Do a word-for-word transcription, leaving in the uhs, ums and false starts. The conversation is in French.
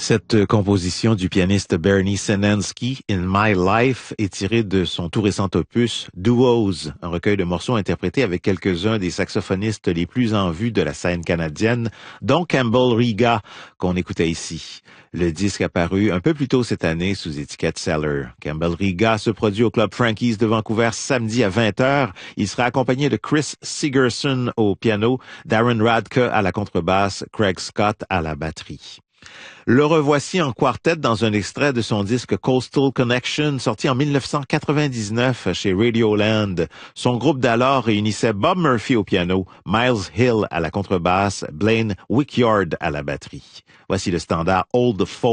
Cette composition du pianiste Bernie Senensky, In My Life, est tirée de son tout récent opus Duos, un recueil de morceaux interprétés avec quelques-uns des saxophonistes les plus en vue de la scène canadienne, dont Campbell Riga, qu'on écoutait ici. Le disque a paru un peu plus tôt cette année sous étiquette Cellar. Campbell Riga se produit au Club Frankie's de Vancouver samedi à vingt heures. Il sera accompagné de Chris Sigerson au piano, Darren Radke à la contrebasse, Craig Scott à la batterie. Le revoici en quartet dans un extrait de son disque Coastal Connection, sorti en dix-neuf cent quatre-vingt-dix-neuf chez Radioland. Son groupe d'alors réunissait Bob Murphy au piano, Miles Hill à la contrebasse, Blaine Wickyard à la batterie. Voici le standard Old Folk.